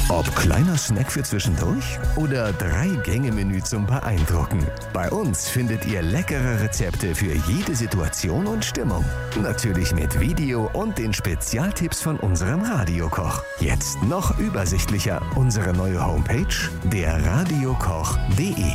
Ob kleiner Snack für zwischendurch oder 3-Gänge-Menü zum Beeindrucken. Bei uns findet ihr leckere Rezepte für jede Situation und Stimmung. Natürlich mit Video und den Spezialtipps von unserem Radiokoch. Jetzt noch übersichtlicher. Unsere neue Homepage, derradiokoch.de.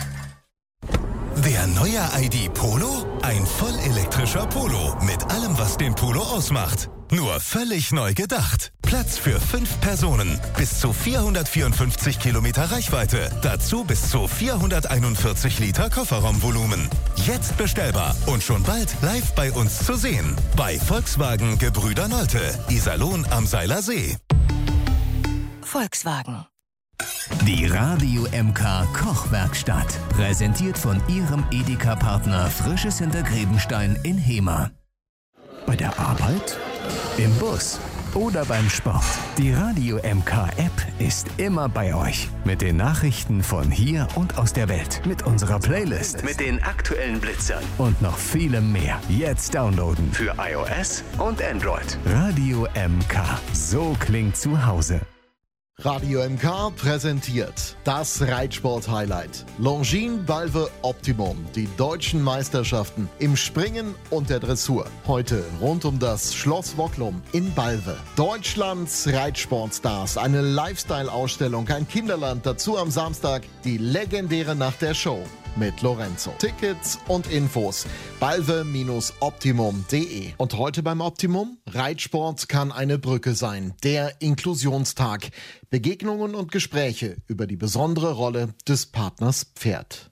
Der neue ID Polo? Ein vollelektrischer Polo mit allem, was den Polo ausmacht. Nur völlig neu gedacht. Platz für 5 Personen. Bis zu 454 Kilometer Reichweite. Dazu bis zu 441 Liter Kofferraumvolumen. Jetzt bestellbar und schon bald live bei uns zu sehen. Bei Volkswagen Gebrüder Nolte. Iserlohn am Seiler See. Volkswagen. Die Radio MK Kochwerkstatt. Präsentiert von Ihrem Edeka-Partner Frisches Hintergräbenstein in Hemer. Bei der Arbeit? Im Bus? Oder beim Sport? Die Radio MK App ist immer bei euch. Mit den Nachrichten von hier und aus der Welt. Mit unserer Playlist. Mit den aktuellen Blitzern. Und noch vielem mehr. Jetzt downloaden. Für iOS und Android. Radio MK. So klingt zu Hause. Radio MK präsentiert das Reitsport-Highlight. Longines Balve Optimum, die deutschen Meisterschaften im Springen und der Dressur. Heute rund um das Schloss Wocklum in Balve. Deutschlands Reitsportstars, eine Lifestyle-Ausstellung, ein Kinderland, dazu am Samstag die legendäre Nacht der Show mit Lorenzo. Tickets und Infos balve-optimum.de. Und heute beim Optimum? Reitsport kann eine Brücke sein. Der Inklusionstag. Begegnungen und Gespräche über die besondere Rolle des Partners Pferd.